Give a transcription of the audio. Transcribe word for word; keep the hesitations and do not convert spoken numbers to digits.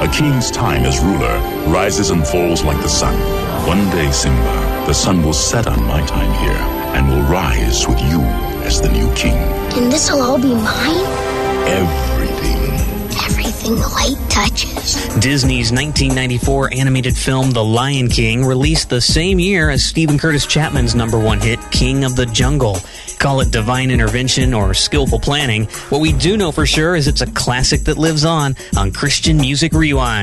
A king's time as ruler rises and falls like the sun. One day, Simba, the sun will set on my time here and will rise with you as the new king. And this'll all be mine? Everything. Everything the light touches. Disney's nineteen ninety-four animated film The Lion King released the same year as Stephen Curtis Chapman's number one hit, King of the Jungle. Call it divine intervention or skillful planning. What we do know for sure is it's a classic that lives on on Christian Music Rewind.